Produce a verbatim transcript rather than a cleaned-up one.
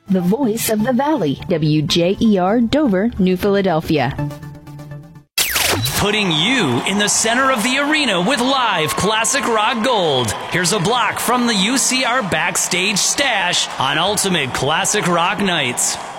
the voice of the Valley, W J E R Dover, New Philadelphia. Putting you in the center of the arena with live classic rock gold. Here's a block from the U C R Backstage Stash on Ultimate Classic Rock Nights.